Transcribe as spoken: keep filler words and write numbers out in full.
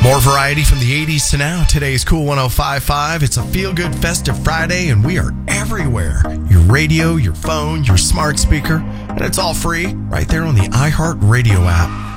More variety from the eighties to now. Today's Cool one oh five point five. It's a feel-good festive Friday, and we are everywhere. Your radio, your phone, your smart speaker, and it's all free right there on the iHeart Radio app.